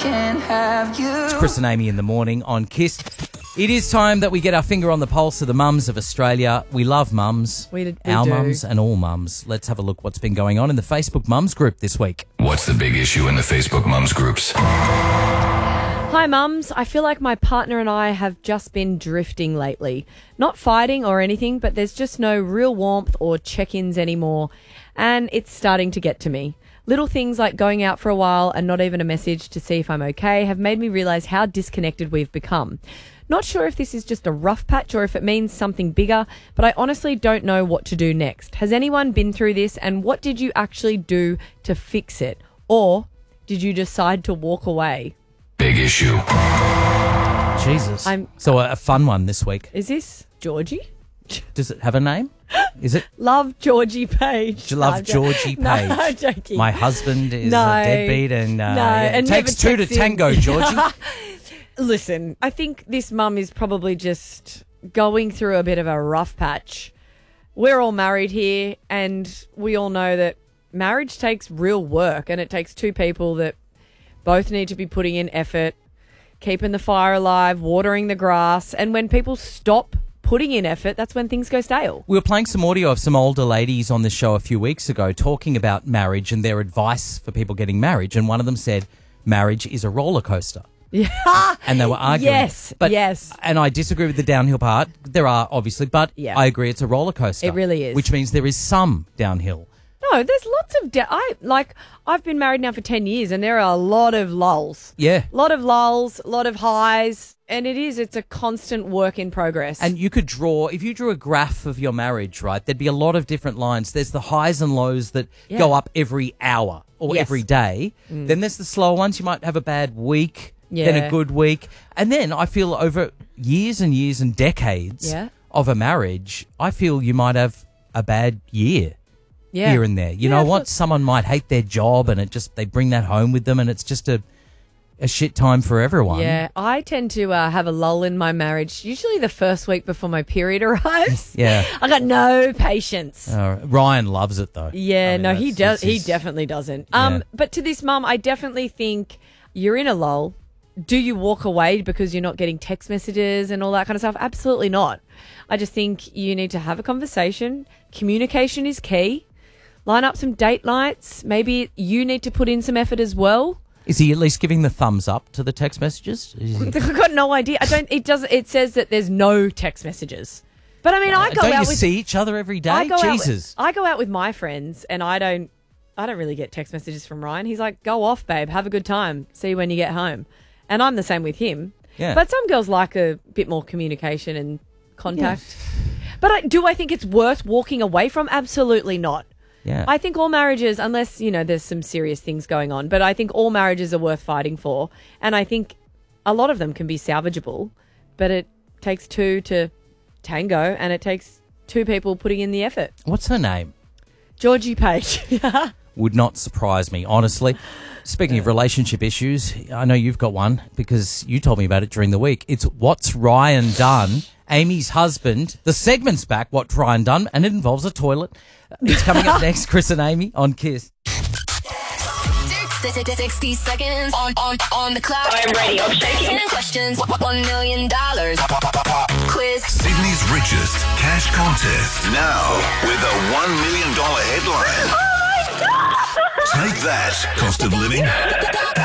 can't have you. It's Chris and Amy in the morning on Kiss. It is time that we get our finger on the pulse of the mums of Australia. We love mums. We our do. mums and all mums. Let's have a look what's been going on in the Facebook mums group this week. What's the big issue in the Facebook mums groups? Hi, mums. I feel like my partner and I have just been drifting lately. Not fighting or anything, but there's just no real warmth or check-ins anymore. And it's starting to get to me. Little things like going out for a while and not even a message to see if I'm okay have made me realise how disconnected we've become. Not sure if this is just a rough patch or if it means something bigger, but I honestly don't know what to do next. Has anyone been through this, and what did you actually do to fix it? Or did you decide to walk away? Big issue. Jesus. So a fun one this week. Is this Georgie? Does it have a name? Is it? Love Georgie Page. Do you love Georgie Page? No, I'm joking. My husband is No. a deadbeat and, and it takes two to never texts in. tango, Georgie. Listen, I think this mum is probably just going through a bit of a rough patch. We're all married here, and we all know that marriage takes real work, and it takes two people that both need to be putting in effort, keeping the fire alive, watering the grass, and when people stop putting in effort, that's when things go stale. We were playing some audio of some older ladies on this show a few weeks ago talking about marriage and their advice for people getting married, and one of them said, marriage is a roller coaster. Yeah. And they were arguing. Yes, yes. And I disagree with the downhill part. There are, obviously, but Yeah. I agree it's a roller coaster. It really is. Which means there is some downhill. No, there's lots of... I've been married now for 10 years, and there are a lot of lulls. Yeah. A lot of lulls, a lot of highs, and it's a constant work in progress. And you could draw, if you drew a graph of your marriage, right, there'd be a lot of different lines. There's the highs and lows that go up every hour or Yes. every day. Then there's the slower ones. You might have a bad week, then Yeah. a good week. And then I feel over years and years and decades Yeah. of a marriage, I feel you might have a bad year. Yeah. Here and there. You know what? Someone might hate their job and they bring that home with them, and it's just a shit time for everyone. Yeah, I tend to have a lull in my marriage, usually the first week before my period arrives. Yeah. I got no patience. Ryan loves it though. Yeah, I mean, no, he does. He he's- definitely doesn't. Yeah. But to this mum, I definitely think you're in a lull. Do you walk away because you're not getting text messages and all that kind of stuff? Absolutely not. I just think you need to have a conversation. Communication is key. Line up some date nights. Maybe you need to put in some effort as well. Is he at least giving the thumbs up to the text messages? I've got no idea. It says that there's no text messages. But I mean, I go Don't out you with... see each other every day? I go Jesus. I go out with my friends, and I don't really get text messages from Ryan. He's like, go off, babe. Have a good time. See you when you get home. And I'm the same with him. Yeah. But some girls like a bit more communication and contact. But do I think it's worth walking away from? Absolutely not. Yeah. I think all marriages, unless, there's some serious things going on, but I think all marriages are worth fighting for. And I think a lot of them can be salvageable, but it takes two to tango, and it takes two people putting in the effort. What's her name? Georgie Page. Would not surprise me, honestly. Speaking of relationship issues, I know you've got one because you told me about it during the week. It's What's Ryan Done? Amy's husband. The segment's back, What's Ryan Done? And it involves a toilet. It's coming up next, Chris and Amy on Kiss. 60 seconds on the clock. I'm ready. I'm shaking. 10 questions. $1 million. Quiz. Sydney's richest cash contest. Now with a $1 million headline. Oh my God! Take that, cost of living.